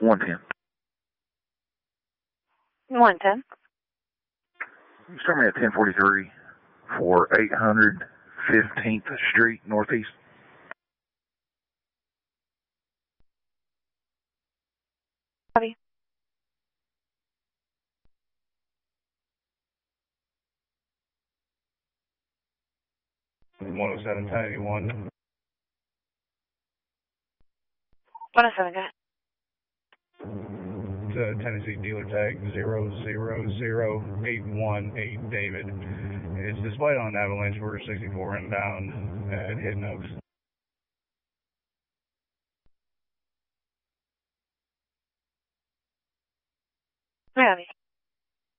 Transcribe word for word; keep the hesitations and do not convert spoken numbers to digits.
one ten. one ten. You start me at ten forty-three for eight hundred fifteenth Street, Northeast. Copy. one oh seven, ten eighty-one. one oh seven, got it. The Tennessee dealer tag zero zero zero eight one eight David. It's displayed on Avalanche for sixty-four and down at Hidden Oaks.